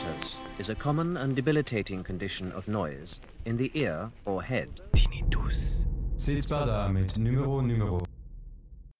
tinnitus is a common and debilitating condition of noise in the ear or head. Tinnitus. Sitzbar da mit Numero.